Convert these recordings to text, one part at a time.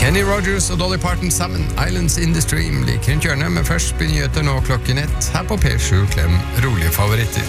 Kenny Rogers og Dolly Parton sammen, Islands in the Stream, like rundt hjørnet, men først blir nyheter nå klokken 1 her på P7 Klem rolige favoritter.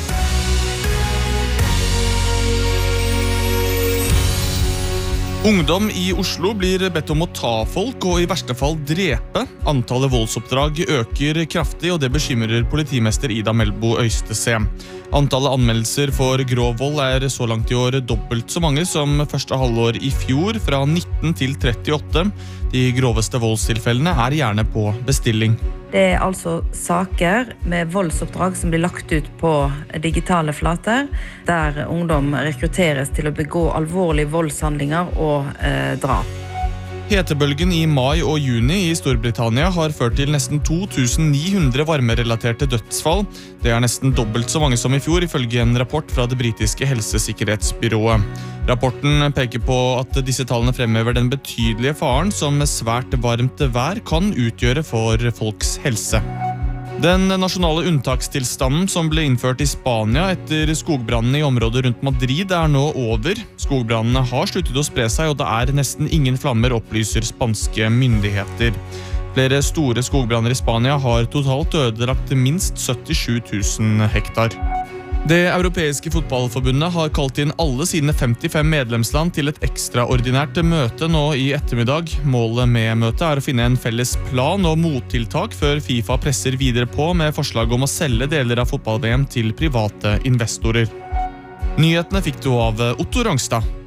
Ungdom i Oslo blir bedt om å ta folk og i verste fall drepe. Antallet voldsoppdrag øker kraftig, og det bekymrer politimester Ida Melbo Øystese. Antallet anmeldelser for grov vold er så langt i år dobbelt så mange som første halvår i fjor, fra 19 til 38. De groveste voldstilfellene er gjerne på bestilling. Det er altså saker med voldsoppdrag som blir lagt ut på digitale flater, der ungdom rekrutteres til å begå alvorlige voldshandlinger og drap. Hetebølgen i mai og juni i Storbritannia har ført til nesten 2900 varmerelaterte dødsfall. Det er nesten dobbelt så mange som i fjor, ifølge en rapport fra det britiske helsesikkerhetsbyrået. Rapporten peker på at disse tallene fremhever den betydelige faren som svært varmt vær kan utgjøre for folks helse. Den nasjonale unntakstilstanden som ble innført i Spania etter skogbrannene i området rundt Madrid er nå over. Skogbrannene har sluttet å spre seg, og det er nesten ingen flammer, opplyser spanske myndigheter. Flere store skogbranner i Spania har totalt ødelagt minst 77 000 hektar. Det europeiske fotballforbundet har kalt inn alle sine 55 medlemsland til et ekstraordinært møte nå i ettermiddag. Målet med møtet er å finne en felles plan og mottiltak før FIFA presser videre på med forslag om å selge deler av fotball-VM til private investorer. Nyhetene fikk du av Otto Rangstad.